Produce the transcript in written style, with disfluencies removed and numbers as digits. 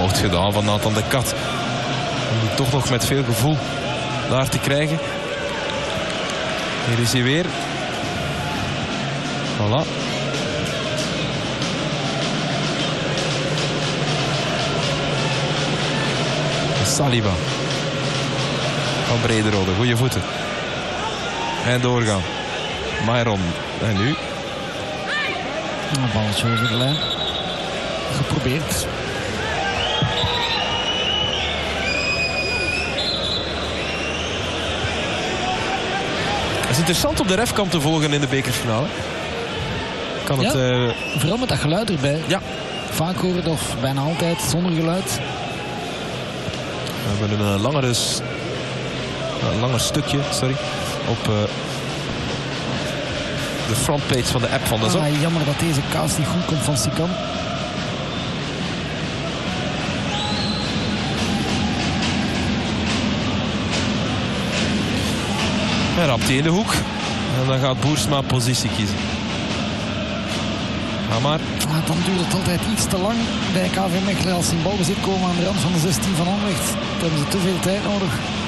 Goed gedaan van Nathan de Kat. Om die toch nog met veel gevoel daar te krijgen. Hier is hij weer. Voilà. Saliba. Van Brederode. Goeie voeten. En doorgaan. Myron. En nu? Een balletje over de lijn. Geprobeerd. Het is interessant op de refkamp te volgen in de bekerfinale. Kan het... Vooral met dat geluid erbij. Ja. Vaak horen of bijna altijd zonder geluid. We hebben een langer stukje op de frontpage van de app van de Zon. Jammer dat deze kaas niet goed komt van Sikan. Hij rapt hij in de hoek. En dan gaat Boersma positie kiezen. Ga maar. Dan duurt het altijd iets te lang bij KV Mechelen als ze in balbezit komen aan de rand van de 16 van Anderlecht. Dan hebben ze te veel tijd nodig.